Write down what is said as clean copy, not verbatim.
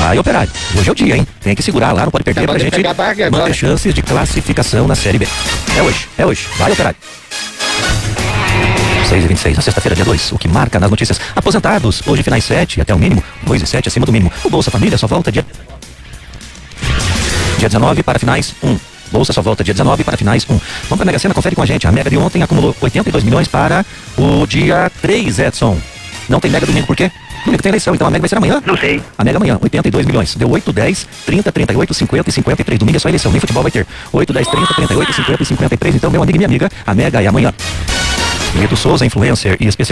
Vai, Operário. Hoje é o dia, hein? Tem que segurar lá, não pode perder pra gente manter chances de classificação na Série B. É hoje. Vai, Operário. 6h26, na sexta-feira, dia 2. O que marca nas notícias: aposentados, hoje finais 7 até o mínimo, 2 e 7 acima do mínimo. O Bolsa Família só volta dia 19 para finais 1. Bolsa só volta dia 19 para finais 1. Vamos pra Mega Sena, confere com a gente. A Mega de ontem acumulou 82 milhões para o dia 3, Edson. Não tem Mega domingo, por quê? Domingo tem eleição, então a Mega vai ser amanhã? Não sei. A Mega amanhã, 82 milhões. Deu 8, 10, 30, 38, 50 e 53. Domingo é só eleição, nem futebol vai ter. 8, 10, 30, 38, 50 e 53. Então, meu amigo e minha amiga, a Mega é amanhã. Lito Souza, influencer e especialista